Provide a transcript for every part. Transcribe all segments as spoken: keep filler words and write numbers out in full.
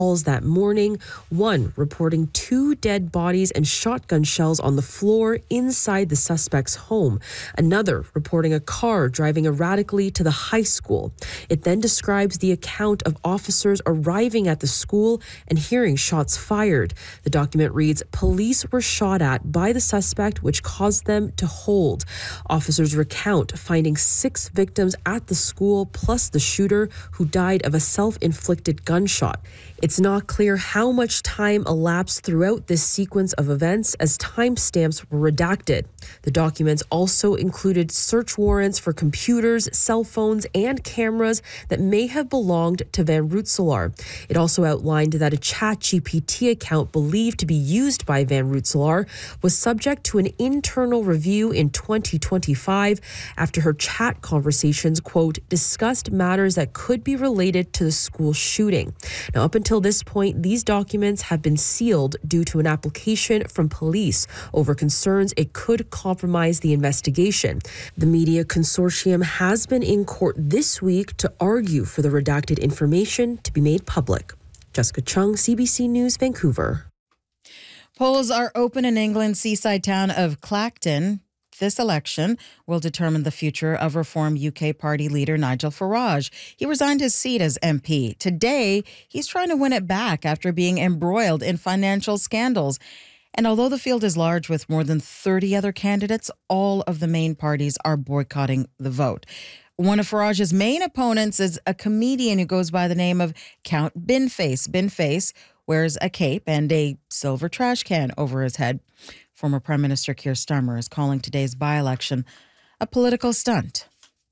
calls that morning, one reporting two dead bodies and shotgun shells on the floor inside the suspect's home. Another reporting a car driving erratically to the high school. It then describes the account of officers arriving at the school and hearing shots fired. The document reads, police were shot at by the suspect, which caused them to hold. Officers recount finding six victims at the school, plus the shooter, who died of a self-inflicted gunshot. It's not clear how much time elapsed throughout this sequence of events, as timestamps were redacted. The documents also included search warrants for computers, cell phones, and cameras that may have belonged to Van Roetselaar. It also outlined that a ChatGPT account believed to be used by Van Roetselaar was subject to an internal review in twenty twenty-five after her chat conversations, quote, discussed matters that could be related to the school shooting. Now, up until this point, these documents have been sealed due to an application from police over concerns it could compromise the investigation. The media consortium has been in court this week to argue for the redacted information to be made public. Jessica Chung, C B C News, Vancouver. Polls are open in England's seaside town of Clacton. This election will determine the future of Reform U K party leader Nigel Farage. He resigned his seat as M P. Today, he's trying to win it back after being embroiled in financial scandals. And although the field is large with more than thirty other candidates, all of the main parties are boycotting the vote. One of Farage's main opponents is a comedian who goes by the name of Count Binface. Binface wears a cape and a silver trash can over his head. Former Prime Minister Keir Starmer is calling today's by-election a political stunt.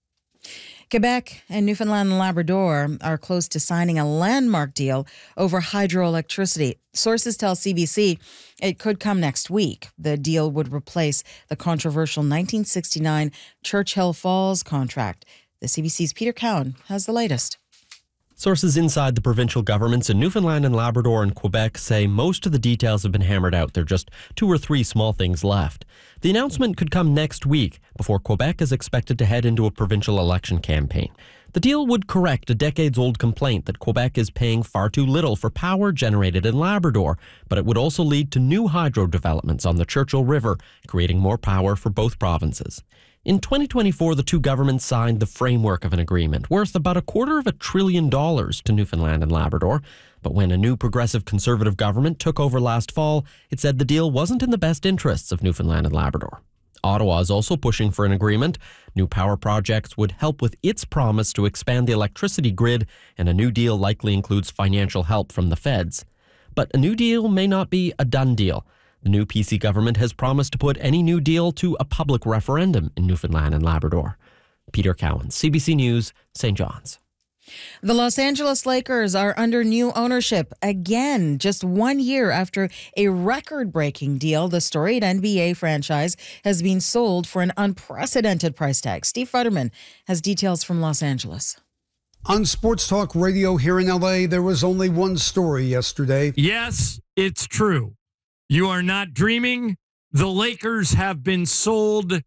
Quebec and Newfoundland and Labrador are close to signing a landmark deal over hydroelectricity. Sources tell C B C it could come next week. The deal would replace the controversial nineteen sixty-nine Churchill Falls contract. The C B C's Peter Cowan has the latest. Sources inside the provincial governments in Newfoundland and Labrador and Quebec say most of the details have been hammered out. There are just two or three small things left. The announcement could come next week, before Quebec is expected to head into a provincial election campaign. The deal would correct a decades-old complaint that Quebec is paying far too little for power generated in Labrador, but it would also lead to new hydro developments on the Churchill River, creating more power for both provinces. In twenty twenty-four, the two governments signed the framework of an agreement worth about a quarter of a trillion dollars to Newfoundland and Labrador. But when a new progressive conservative government took over last fall, it said the deal wasn't in the best interests of Newfoundland and Labrador. Ottawa is also pushing for an agreement. New power projects would help with its promise to expand the electricity grid, and a new deal likely includes financial help from the feds. But a new deal may not be a done deal. The new P C government has promised to put any new deal to a public referendum in Newfoundland and Labrador. Peter Cowan, C B C News, Saint John's. The Los Angeles Lakers are under new ownership again, just one year after a record-breaking deal. The storied N B A franchise has been sold for an unprecedented price tag. Steve Futterman has details from Los Angeles. On Sports Talk Radio here in L A, there was only one story yesterday. Yes, it's true. You are not dreaming. The Lakers have been sold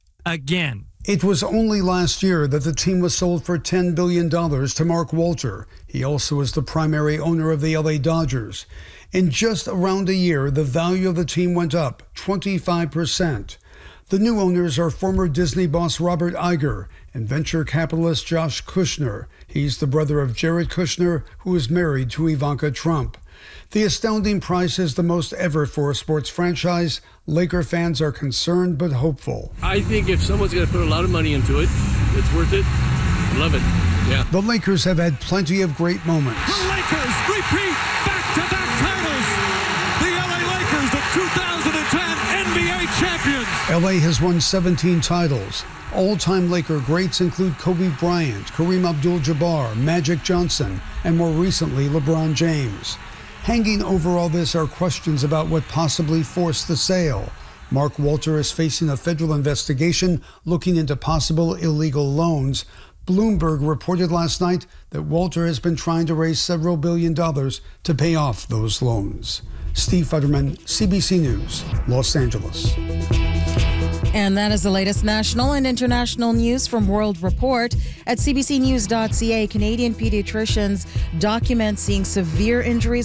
again. It was only last year that the team was sold for ten billion dollars to Mark Walter. He also is the primary owner of the L A Dodgers. In just around a year, the value of the team went up twenty-five percent. The new owners are former Disney boss Robert Iger and venture capitalist Josh Kushner. He's the brother of Jared Kushner, who is married to Ivanka Trump. The astounding price is the most ever for a sports franchise. Laker fans are concerned but hopeful. I think if someone's going to put a lot of money into it, it's worth it. Love it. Yeah. The Lakers have had plenty of great moments. The Lakers repeat back-to-back titles. The L A Lakers, the two thousand ten N B A champions. L A has won seventeen titles. All-time Laker greats include Kobe Bryant, Kareem Abdul-Jabbar, Magic Johnson, and more recently, LeBron James. Hanging over all this are questions about what possibly forced the sale. Mark Walter is facing a federal investigation looking into possible illegal loans. Bloomberg reported last night that Walter has been trying to raise several billion dollars to pay off those loans. Steve Futterman, C B C News, Los Angeles. And that is the latest national and international news from World Report. At c b c news dot c a, Canadian pediatricians document seeing severe injuries